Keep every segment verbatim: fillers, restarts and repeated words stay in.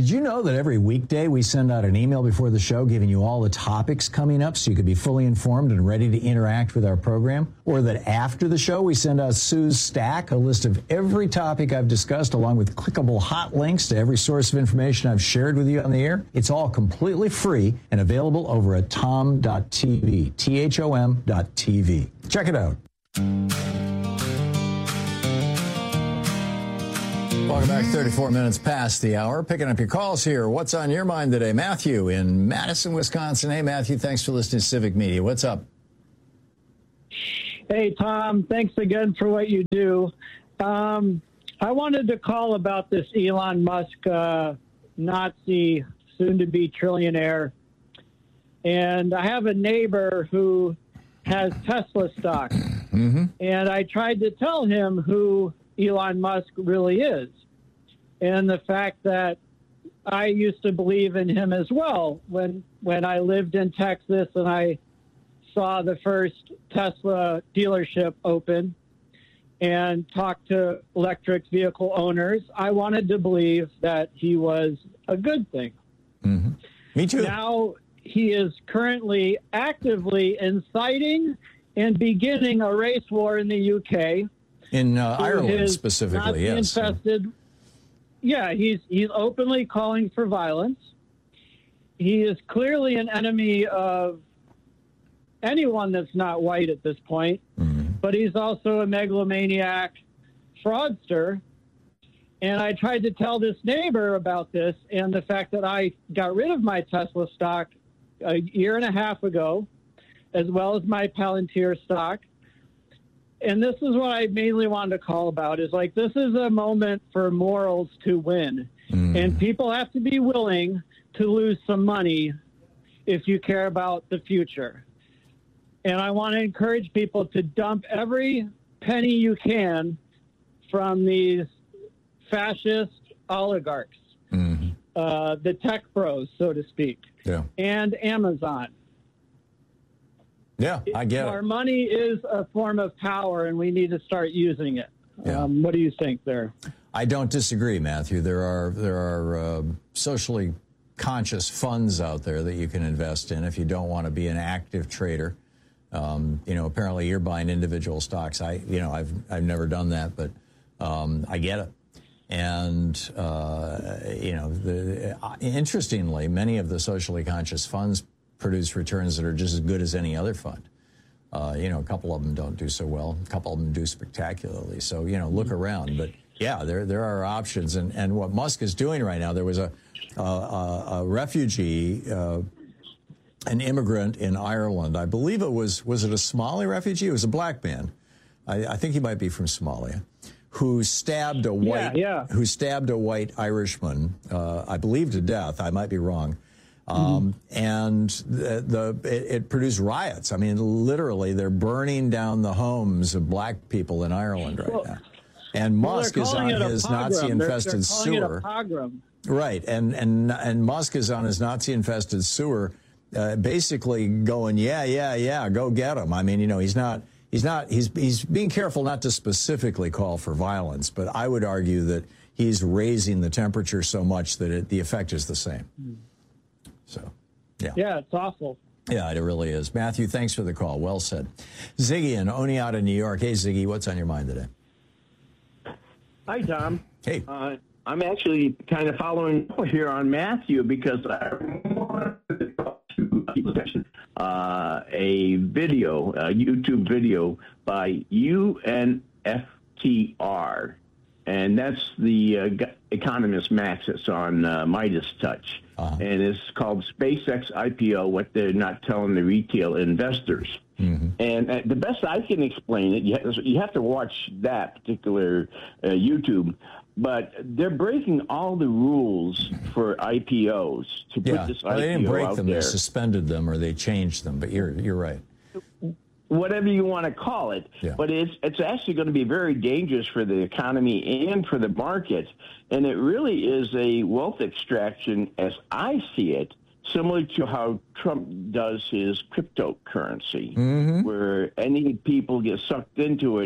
Did you know that every weekday we send out an email before the show giving you all the topics coming up so you could be fully informed and ready to interact with our program? Or that after the show we send out Sue's Stack, a list of every topic I've discussed along with clickable hot links to every source of information I've shared with you on the air? It's all completely free and available over at tom dot t v, T H O M dot T V. Check it out. Welcome back, thirty-four minutes past the hour. Picking up your calls here. What's on your mind today? Matthew in Madison, Wisconsin. Hey, Matthew, thanks for listening to Civic Media. What's up? Hey, Tom, thanks again for what you do. Um, I wanted to call about this Elon Musk uh, Nazi, soon-to-be trillionaire. And I have a neighbor who has Tesla stock. Mm-hmm. And I tried to tell him who Elon Musk really is, and the fact that I used to believe in him as well when when I lived in Texas and I saw the first Tesla dealership open and talked to electric vehicle owners. I wanted to believe that he was a good thing. Mm-hmm. Me too. Now he is currently actively inciting and beginning a race war in the U K. In uh, Ireland specifically, yes. Infested. Yeah, he's he's openly calling for violence. He is clearly an enemy of anyone that's not white at this point, mm-hmm. but he's also a megalomaniac fraudster. And I tried to tell this neighbor about this and the fact that I got rid of my Tesla stock a year and a half ago, as well as my Palantir stock. And this is what I mainly wanted to call about is like, this is a moment for morals to win. Mm. And people have to be willing to lose some money if you care about the future. And I want to encourage people to dump every penny you can from these fascist oligarchs, mm-hmm. uh, the tech bros, so to speak, yeah. and Amazon. Yeah, I get Our it. Our money is a form of power, and we need to start using it. Yeah. Um, what do you think there? I don't disagree, Matthew. There are there are uh, socially conscious funds out there that you can invest in if you don't want to be an active trader. Um, you know, apparently you're buying individual stocks. I, you know, I've I've never done that, but um, I get it. And uh, you know, the, uh, interestingly, many of the socially conscious funds produce returns that are just as good as any other fund. Uh, you know, a couple of them don't do so well. A couple of them do spectacularly. So, you know, look around. But, yeah, there there are options. And, and what Musk is doing right now, there was a, a, a refugee, uh, an immigrant in Ireland. I believe it was, was it a Somali refugee? It was a black man. I, I think he might be from Somalia, who stabbed a white, yeah, yeah. who stabbed a white Irishman, uh, I believe to death. I might be wrong. Um, mm-hmm. And the, the it, it produced riots. I mean, literally, they're burning down the homes of black people in Ireland right well, now. And well, Musk is on his Nazi-infested sewer. Right, and and and Musk is on his Nazi-infested sewer, uh, basically going, yeah, yeah, yeah, go get him. I mean, you know, he's not, he's not, he's he's being careful not to specifically call for violence, but I would argue that he's raising the temperature so much that it, the effect is the same. Mm. So, yeah. Yeah, it's awful. Yeah, it really is. Matthew, thanks for the call. Well said. Ziggy in Oneonta, New York. Hey, Ziggy, what's on your mind today? Hi, Tom. Hey. Uh, I'm actually kind of following up here on Matthew because I wanted to talk to uh, a video, a YouTube video by U N F T R. And that's the uh, economist Max that's on uh, Midas Touch. Uh-huh. And it's called SpaceX I P O, What They're Not Telling the Retail Investors. Mm-hmm. And uh, the best I can explain it, you have, you have to watch that particular uh, YouTube, but they're breaking all the rules for I P Os to put yeah. this well, I P O they didn't break out them, there. They suspended them or they changed them, but you're you're right. Whatever you want to call it, yeah. but it's it's actually going to be very dangerous for the economy and for the market, and it really is a wealth extraction, as I see it, similar to how Trump does his cryptocurrency, mm-hmm. where any people get sucked into it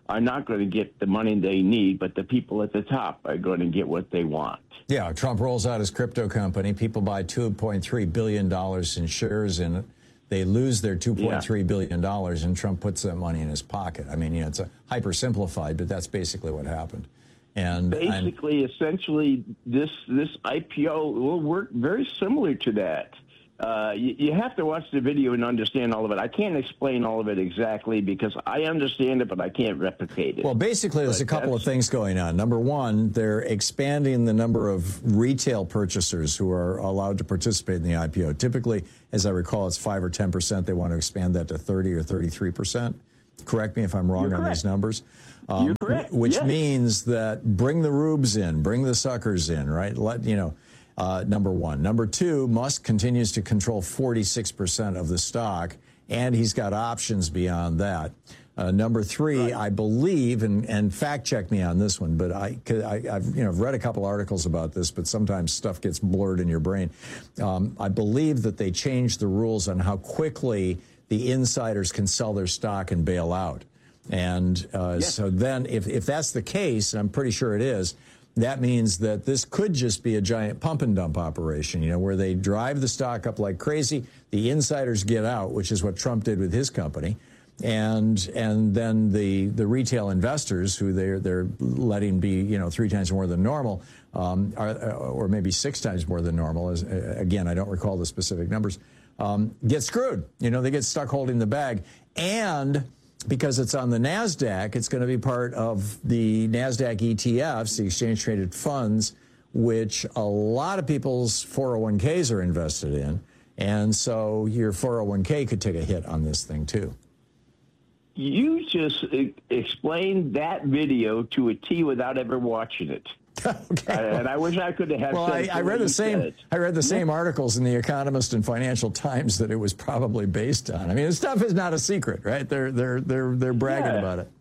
are not going to get the money they need, but the people at the top are going to get what they want. Yeah, Trump rolls out his crypto company. People buy two point three billion dollars in shares in it. They lose their two point three billion dollars, and Trump puts that money in his pocket. I mean, you know, it's a hyper-simplified, but that's basically what happened. And basically, I'm, essentially, this this I P O will work very similar to that. Uh, you, you have to watch the video and understand all of it. I can't explain all of it exactly because I understand it, but I can't replicate it. Well, basically, there's but a couple of things going on. Number one, they're expanding the number of retail purchasers who are allowed to participate in the I P O. Typically, as I recall, it's five or ten percent. They want to expand that to thirty or thirty-three percent. Correct me if I'm wrong on these numbers. Um, You're correct. Which yes. means that bring the rubes in, bring the suckers in, right? Let, you know, uh, number one. Number two, Musk continues to control forty-six percent of the stock, and he's got options beyond that. Uh, number three, right. I believe, and, and fact check me on this one, but I, I, I've you know read a couple articles about this, but sometimes stuff gets blurred in your brain. Um, I believe that they changed the rules on how quickly the insiders can sell their stock and bail out. And uh, yes. so then if, if that's the case, and I'm pretty sure it is, that means that this could just be a giant pump and dump operation, you know, where they drive the stock up like crazy, the insiders get out, which is what Trump did with his company, and and then the the retail investors, who they're they're letting be, you know, three times more than normal, um, are, or maybe six times more than normal. As again, I don't recall the specific numbers. Um, get screwed. You know, they get stuck holding the bag. And because it's on the NASDAQ, it's going to be part of the NASDAQ E T Fs, the exchange-traded funds, which a lot of people's four oh one Ks are invested in. And so your four oh one K could take a hit on this thing, too. You just explained that video to a T without ever watching it. Okay. I, and I wish I could have had. Well, I, I read the same. I read the same articles in the Economist and Financial Times that it was probably based on. I mean, this stuff is not a secret, right? They're they're they're they're bragging yeah. about it.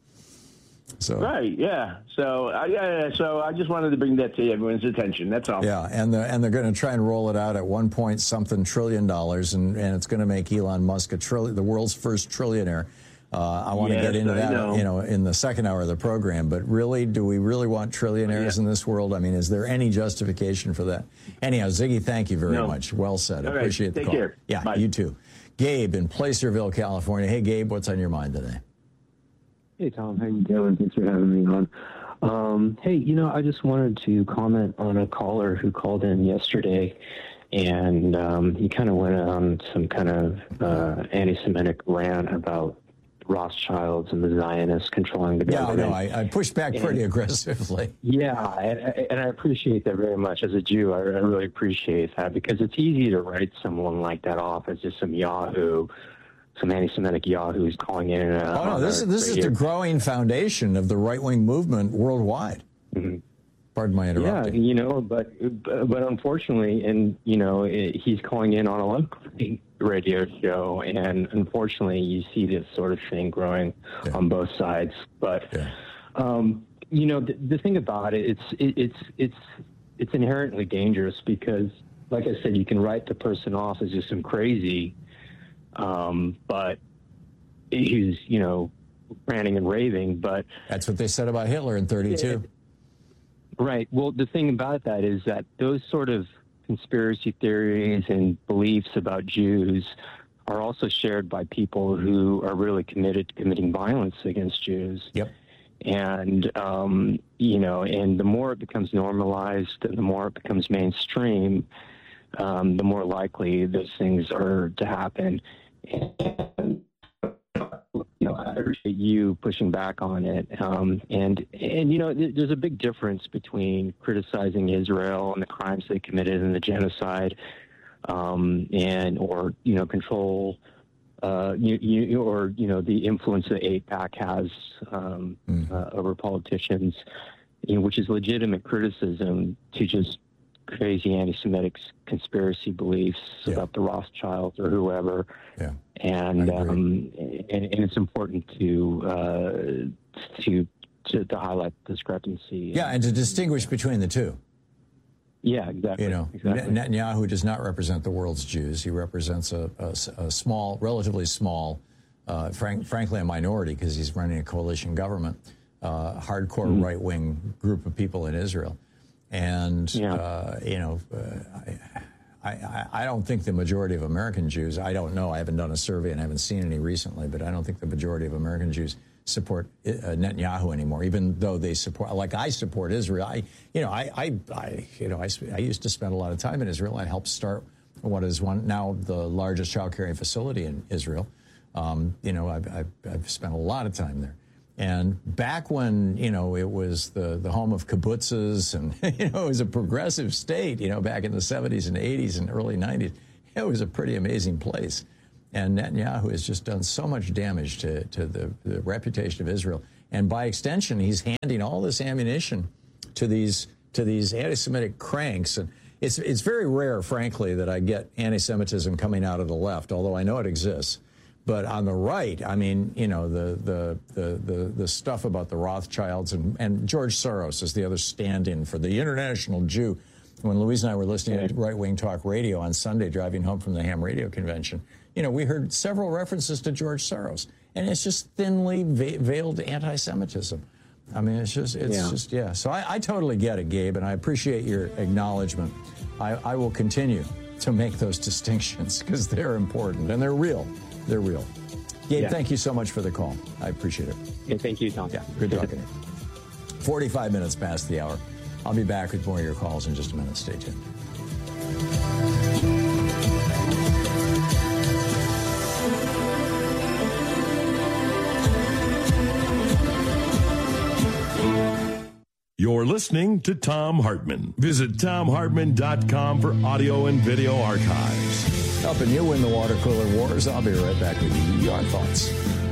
So right, yeah. So uh, yeah, so I just wanted to bring that to everyone's attention. That's all. Yeah, and the, and they're going to try and roll it out at one point something trillion dollars, and and it's going to make Elon Musk a trillion, the world's first trillionaire. Uh, I want yes, to get into I that, know. you know, in the second hour of the program. But really, do we really want trillionaires yeah. in this world? I mean, is there any justification for that? Anyhow, Ziggy, thank you very no. much. Well said. All Appreciate right. the Take call. Care. Yeah, Bye. You too. Gabe in Placerville, California. Hey, Gabe, what's on your mind today? Hey, Tom. How you doing? Thanks for having me on. Um, hey, you know, I just wanted to comment on a caller who called in yesterday. And um, he kind of went on some kind of uh, anti-Semitic rant about Rothschilds and the Zionists controlling the government. Yeah, no, I, I pushed back and, pretty aggressively. Yeah, and, and I appreciate that very much. As a Jew, I, I really appreciate that because it's easy to write someone like that off as just some Yahoo, some anti-Semitic Yahoo who's calling in. Uh, oh, no, this, is, this is the growing foundation of the right-wing movement worldwide. Mm-hmm. Pardon my interrupting. Yeah, you know, but but unfortunately, and you know, it, he's calling in on a local radio show, and unfortunately, you see this sort of thing growing yeah. on both sides. But yeah. um, you know, the, the thing about it, it's it, it's it's it's inherently dangerous because, like I said, you can write the person off as just some crazy, um, but he's you know ranting and raving. But that's what they said about Hitler in thirty-two. It, Right. Well, the thing about that is that those sort of conspiracy theories and beliefs about Jews are also shared by people who are really committed to committing violence against Jews. Yep. And, um, you know, and the more it becomes normalized and the more it becomes mainstream, um, the more likely those things are to happen. And, you know, I appreciate you pushing back on it. Um, and, and, you know, th- there's a big difference between criticizing Israel and the crimes they committed and the genocide, um, and, or, you know, control, uh, you, you, or, you know, the influence that AIPAC has, um, mm. uh, over politicians, you know, which is legitimate criticism, to just crazy anti-Semitic conspiracy beliefs yeah. about the Rothschilds or whoever. Yeah. And, um, and and it's important to, uh, to to to highlight the discrepancy. Yeah, and to distinguish between the two. Yeah, exactly. You know, exactly. Netanyahu does not represent the world's Jews. He represents a, a, a small, relatively small uh, frank, frankly, a minority because he's running a coalition government, uh, hardcore mm-hmm. right-wing group of people in Israel. And, yeah. uh, you know, uh, I, I, I don't think the majority of American Jews, I don't know, I haven't done a survey and I haven't seen any recently, but I don't think the majority of American Jews support uh, Netanyahu anymore, even though they support, like I support Israel. I, you know, I, I, I you know, I, I used to spend a lot of time in Israel. I helped start what is one now the largest child caring facility in Israel. Um, you know, I've, I've, I've spent a lot of time there. And back when, you know, it was the, the home of kibbutzes and, you know, it was a progressive state, you know, back in the seventies and eighties and early nineties, it was a pretty amazing place. And Netanyahu has just done so much damage to, to the, the reputation of Israel. And by extension, he's handing all this ammunition to these to these anti-Semitic cranks. And it's, it's very rare, frankly, that I get anti-Semitism coming out of the left, although I know it exists. But on the right, I mean, you know, the the the the, the stuff about the Rothschilds and, and George Soros is the other stand-in for the international Jew. When Louise and I were listening to Right Wing Talk Radio on Sunday, driving home from the Ham Radio Convention, you know, we heard several references to George Soros, and it's just thinly ve- veiled anti-Semitism. I mean, it's just, it's yeah. just, yeah. So I, I totally get it, Gabe, and I appreciate your acknowledgement. I, I will continue to make those distinctions because they're important and they're real. They're real. Gabe, yeah. thank you so much for the call. I appreciate it. Yeah, thank you, Tom. Yeah, good talking. forty-five minutes past the hour. I'll be back with more of your calls in just a minute. Stay tuned. You're listening to Thom Hartmann. Visit Thom Hartmann dot com for audio and video archives. Helping you win the water cooler wars. I'll be right back with your thoughts.